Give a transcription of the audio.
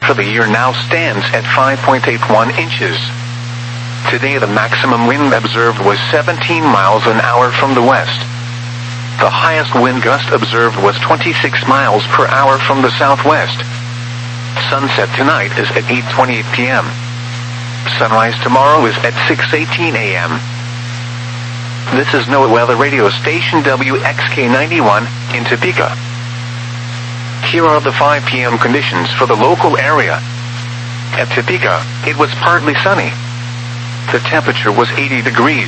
for the year now stands at 5.81 inches. Today the maximum wind observed was 17 miles an hour from the west. The highest wind gust observed was 26 miles per hour from the southwest. Sunset tonight is at 8:28 p.m. Sunrise tomorrow is at 6:18 a.m. This is NOAA Weather Radio Station WXK91 in Topeka. Here are the 5 p.m. conditions for the local area. At Topeka, it was partly sunny. The temperature was 80 degrees.